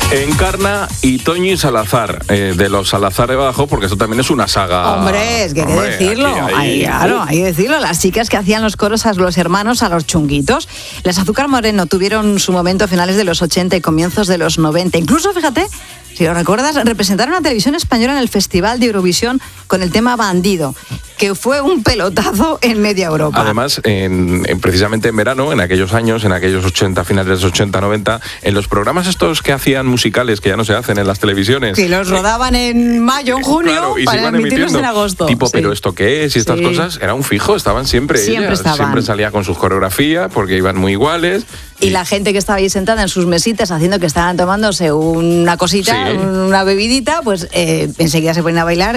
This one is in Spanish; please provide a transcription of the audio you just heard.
Encarna y Toñi Salazar, de los Salazar de Badajoz, porque eso también es una saga. Hombre, es que hay que decirlo. Hay que decirlo. Las chicas que hacían los coros a los hermanos, a los chunguitos. Las Azúcar Moreno tuvieron su momento a finales de los 80 y comienzos de los 90. Incluso, fíjate, si lo recuerdas, representaron a Televisión Española en el Festival de Eurovisión con el tema Bandido, que fue un pelotazo en media Europa. Además, precisamente en verano, en aquellos años, en aquellos 80, finales de los 80, 90, en los programas estos que hacían musicales, que ya no se hacen en las televisiones. Que los rodaban en mayo, en junio, claro, y para emitirlos en agosto. Tipo, pero ¿esto qué es? Y estas cosas, era un fijo, estaban siempre ellas. Siempre salía con sus coreografías, porque iban muy iguales. Y la gente que estaba ahí sentada en sus mesitas haciendo que estaban tomándose una cosita, una bebidita, pues enseguida se ponen a bailar.